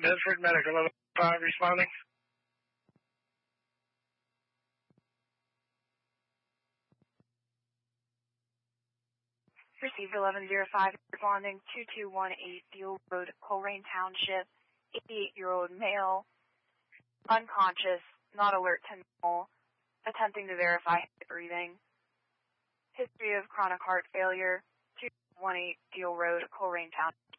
Bedford, Medical 11-5 responding. Received 1105 responding 2218 Deal Road, Coleraine Township, 88-year-old male, unconscious, not alert to normal, attempting to verify his breathing. History of chronic heart failure, 2218 Deal Road, Coleraine Township.